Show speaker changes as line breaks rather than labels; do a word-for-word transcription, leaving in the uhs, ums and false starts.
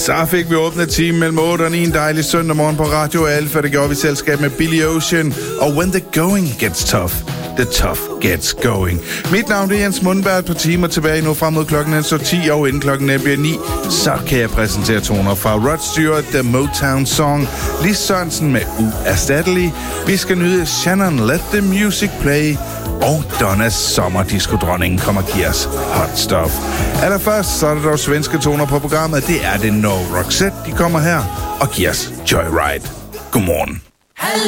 Så fik vi åbnet time mellem otte og ni en dejlig søndag morgen på Radio Alfa. Det gjorde vi i selskab med Billy Ocean og When the Going Gets Tough. The Tough Gets Going. Mit navn er Jens Mundberg. På timer tilbage nu frem mod klokken er så ti, og inden klokken bliver ni, så kan jeg præsentere toner fra Rod Stewart, The Motown Song, Lis Sørensen med Uerstattelig. Vi skal nyde Shannon, Let the Music Play, og Donnas sommerdisco-dronningen kommer og giver os hot stuff. Allerførst så er der dog svenske toner på programmet. Det er det No Roxette. De kommer her og giver os Joyride. Godmorgen.